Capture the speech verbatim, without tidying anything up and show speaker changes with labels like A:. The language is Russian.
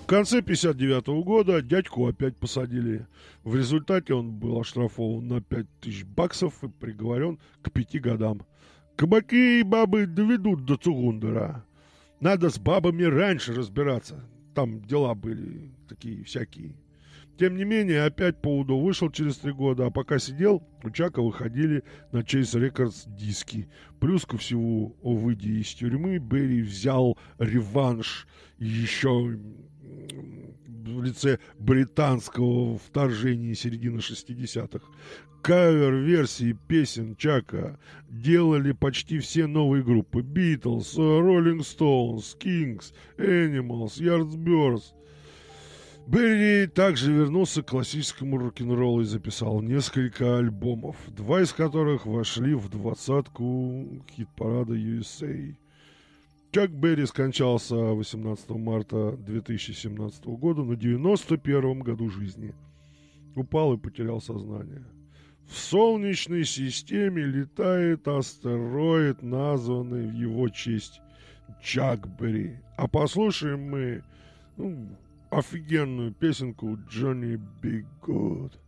A: конце пятьдесят девятого года дядьку опять посадили. В результате он был оштрафован на пять тысяч баксов и приговорен к пяти годам. Кабаки и бабы доведут до Цугундера. Надо с бабами раньше разбираться. Там дела были такие всякие. Тем не менее, опять по УДО вышел через три года, а пока сидел, у Чака выходили на Chase Records диски. Плюс ко всему, выйдя из тюрьмы, Берри взял реванш еще в лице британского вторжения середины шестидесятых. Кавер-версии песен Чака делали почти все новые группы: Beatles, Rolling Stones, Kings, Animals, Yardbirds. Берри также вернулся к классическому рок-н-роллу и записал несколько альбомов, два из которых вошли в двадцатку хит-парада ю эс эй. Чак Берри скончался восемнадцатого марта две тысячи семнадцатого года на девяносто первом году жизни. Упал и потерял сознание. В Солнечной системе летает астероид, названный в его честь Чак Берри. А послушаем мы... Ну, офигенную песенку Johnny B. Good.